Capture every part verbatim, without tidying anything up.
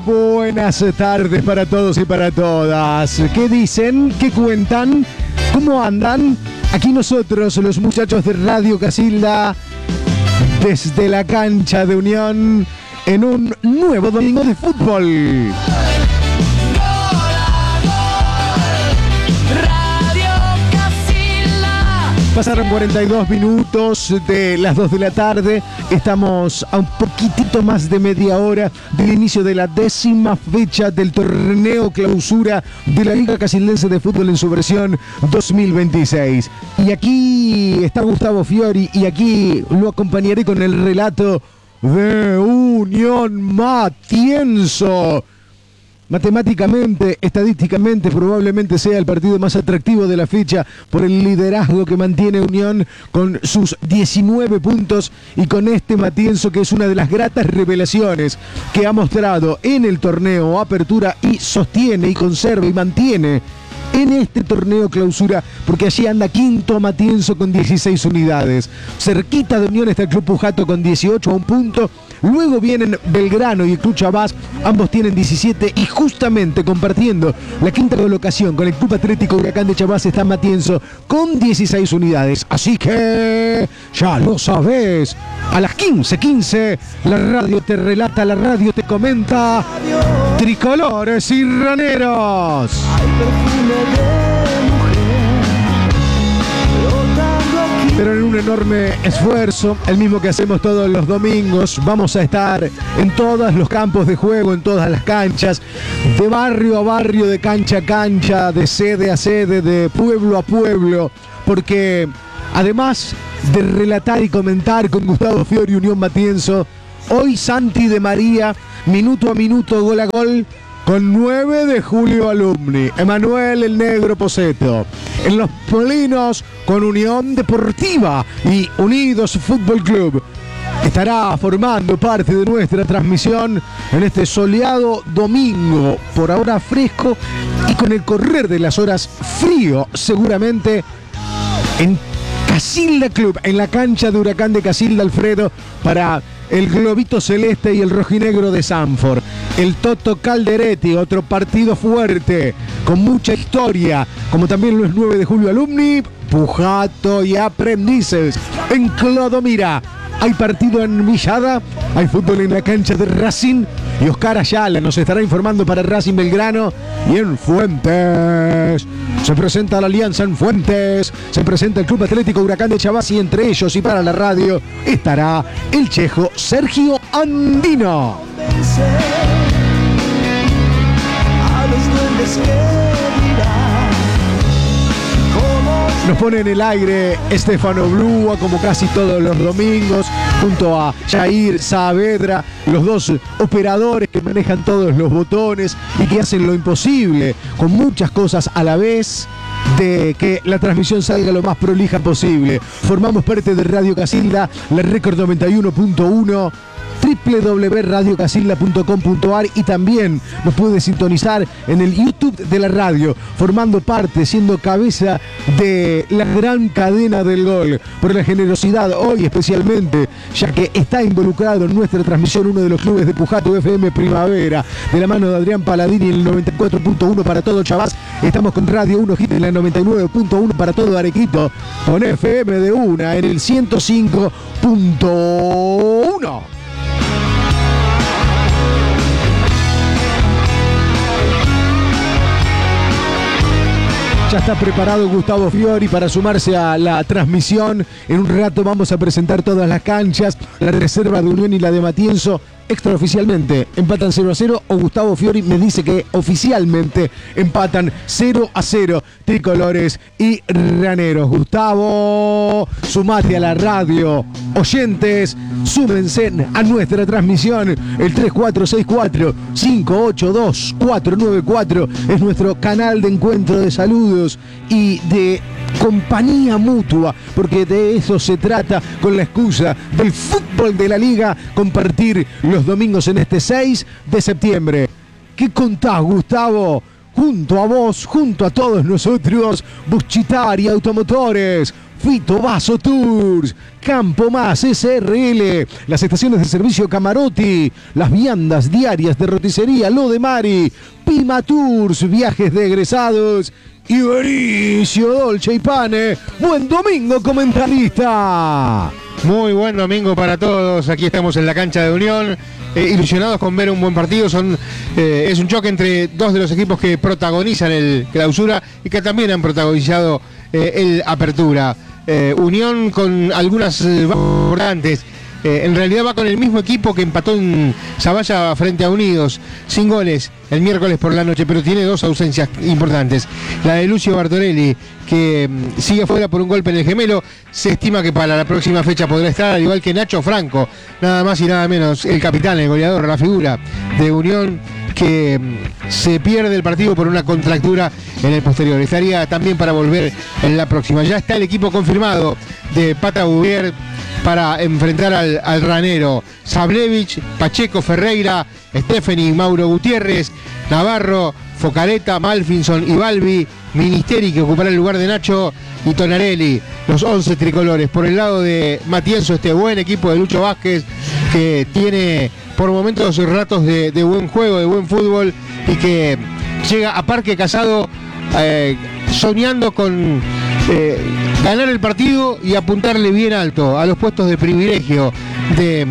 buenas tardes para todos y para todas. ¿Qué dicen? ¿Qué cuentan? ¿Cómo andan? Aquí nosotros, los muchachos de Radio Casilda, desde la cancha de Unión, en un nuevo domingo de fútbol. Pasaron cuarenta y dos minutos de las dos de la tarde. Estamos a un poquitito más de media hora del inicio de la décima fecha del torneo clausura de la Liga Casildense de Fútbol en su versión dos mil veintiséis. Y aquí está Gustavo Fiori y aquí lo acompañaré con el relato de Unión Matienzo. Matemáticamente, estadísticamente, probablemente sea el partido más atractivo de la fecha por el liderazgo que mantiene Unión con sus diecinueve puntos y con este Matienzo que es una de las gratas revelaciones que ha mostrado en el torneo Apertura y sostiene y conserva y mantiene en este torneo clausura, porque allí anda quinto Matienzo con dieciséis unidades. Cerquita de Unión está el Club Pujato con dieciocho a un punto. Luego vienen Belgrano y el Club Chabás, ambos tienen diecisiete y justamente compartiendo la quinta colocación con el Club Atlético Huracán de Chabás está Matienzo con dieciséis unidades. Así que ya lo sabés, a las quince quince la radio te relata, la radio te comenta tricolores y raneros. Pero en un enorme esfuerzo, el mismo que hacemos todos los domingos, vamos a estar en todos los campos de juego, en todas las canchas, de barrio a barrio, de cancha a cancha, de sede a sede, de pueblo a pueblo, porque además de relatar y comentar con Gustavo Fiori Unión Matienzo, hoy Santi de María, minuto a minuto, gol a gol, con nueve de julio alumni, Emanuel el Negro Poseto. En Los Molinos con Unión Deportiva y Unidos Fútbol Club. Estará formando parte de nuestra transmisión en este soleado domingo, por ahora fresco y con el correr de las horas frío, seguramente en Casilda Club, en la cancha de Huracán de Casilda, Alfredo, para el globito celeste y el rojinegro de Sanford. El Toto Calderetti, otro partido fuerte, con mucha historia, como también los nueve de julio alumni, Pujato y Aprendices. En Clodomira hay partido en Villada, hay fútbol en la cancha de Racing y Oscar Ayala nos estará informando para Racing Belgrano. Y en Fuentes se presenta la Alianza en Fuentes, se presenta el Club Atlético Huracán de Chabás y entre ellos y para la radio estará el chejo Sergio Andino. Nos pone en el aire Estefano Blúa, como casi todos los domingos, junto a Jair Saavedra, los dos operadores que manejan todos los botones y que hacen lo imposible, con muchas cosas a la vez, de que la transmisión salga lo más prolija posible. Formamos parte de Radio Casilda, la Récord noventa y uno punto uno, doble u doble u doble u punto radio casilda punto com punto a r y también nos puede sintonizar en el YouTube de la radio, formando parte, siendo cabeza de la gran cadena del gol, por la generosidad hoy especialmente, ya que está involucrado en nuestra transmisión uno de los clubes de Pujato F M Primavera, de la mano de Adrián Paladini en el noventa y cuatro punto uno para todo Chabás. Estamos con Radio uno Hit en la noventa y nueve punto uno para todo Arequito, con F M de Una en el ciento cinco punto uno. Ya está preparado Gustavo Fiori para sumarse a la transmisión. En un rato vamos a presentar todas las canchas, la reserva de Unión y la de Matienzo. Extraoficialmente empatan cero a cero, o Gustavo Fiori me dice que oficialmente empatan cero a cero tricolores y raneros. Gustavo, sumate a la radio. Oyentes, súmense a nuestra transmisión. El tres cuatro seis cuatro cinco ocho dos cuatro nueve cuatro es nuestro canal de encuentro, de saludos y de compañía mutua, porque de eso se trata, con la excusa del fútbol de la liga, compartir los domingos en este seis de septiembre. ¿Qué contás, Gustavo? Junto a vos, junto a todos nosotros, Buschitari Automotores, Fito Vaso Tours, Campo Más S R L, las estaciones de servicio Camarotti, las viandas diarias de roticería Lo de Mari, Pima Tours, viajes de egresados y Benicio Dolce y Pane. Buen domingo, comentarista. Muy buen domingo para todos. Aquí estamos en la cancha de Unión, eh, ilusionados con ver un buen partido. Son, eh, es un choque entre dos de los equipos que protagonizan el Clausura y que también han protagonizado eh, el Apertura. Eh, Unión con algunas eh, importantes. Eh, en realidad va con el mismo equipo que empató en Zavalla frente a Unidos, sin goles el miércoles por la noche, pero tiene dos ausencias importantes. La de Lucio Bartorelli, que mm, sigue fuera por un golpe en el gemelo. Se estima que para la próxima fecha podrá estar, al igual que Nacho Franco, nada más y nada menos, el capitán, el goleador, la figura de Unión, que mm, se pierde el partido por una contractura en el posterior. Estaría también para volver en la próxima. Ya está el equipo confirmado de Pata Bouvier para enfrentar al, al Ranero. Sablevich, Pacheco, Ferreira, Stephanie, Mauro Gutiérrez, Navarro, Focareta, Malfinson y Balbi, Ministeri, que ocupará el lugar de Nacho, y Tonarelli, los once tricolores. Por el lado de Matienzo, este buen equipo de Lucho Vázquez, que tiene por momentos ratos de, de buen juego, de buen fútbol, y que llega a Parque Casado eh, soñando con eh, ganar el partido y apuntarle bien alto a los puestos de privilegio de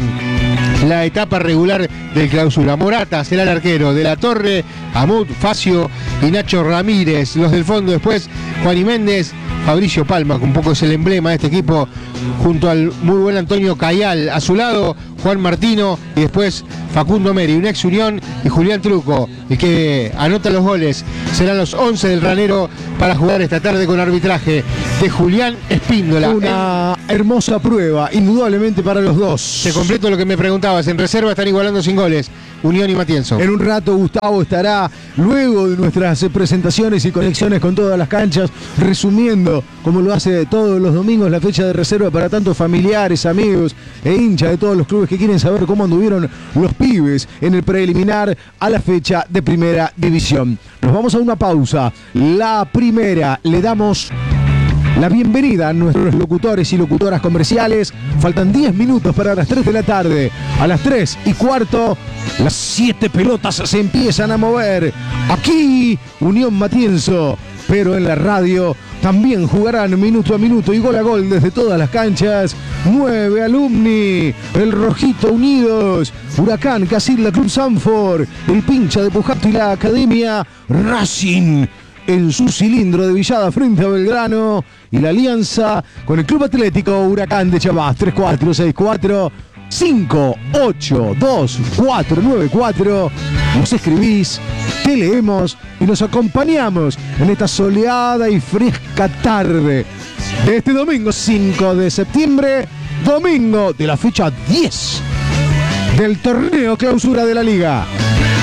la etapa regular del Clausura. Morata será el arquero, De la Torre, Amut, Facio y Nacho Ramírez. Los del fondo después, Juan y Méndez, Fabricio Palma, que un poco es el emblema de este equipo, junto al muy buen Antonio Cayal. A su lado, Juan Martino, y después Facundo Meri, un ex Unión, y Julián Truco, el que anota los goles. Serán los once del Ranero para jugar esta tarde con arbitraje de Julián Espíndola. Una el... hermosa prueba, indudablemente para los dos. Te completo lo que me preguntabas. En reserva están igualando sin goles Unión y Matienzo. En un rato Gustavo estará, luego de nuestras presentaciones y conexiones con todas las canchas, resumiendo, como lo hace todos los domingos, la fecha de reserva para tantos familiares, amigos e hinchas de todos los clubes que quieren saber cómo anduvieron los pibes en el preliminar a la fecha de Primera División. Nos vamos a una pausa. La primera, le damos la bienvenida a nuestros locutores y locutoras comerciales. Faltan diez minutos para las tres de la tarde. A las tres y cuarto, las siete pelotas se empiezan a mover. Aquí, Unión Matienzo, pero en la radio también jugarán minuto a minuto y gol a gol desde todas las canchas. Nueve Alumni, el Rojito Unidos, Huracán, Casilda, Club Sanford, el Pincha de Pujato y la Academia, Racing en su cilindro de Villada frente a Belgrano, y la alianza con el Club Atlético Huracán de Chabás. Tres cuatro seis cuatro cinco ocho dos cuatro nueve cuatro. Nos escribís, te leemos y nos acompañamos en esta soleada y fresca tarde de este domingo cinco de septiembre, domingo de la fecha diez del torneo Clausura de la Liga.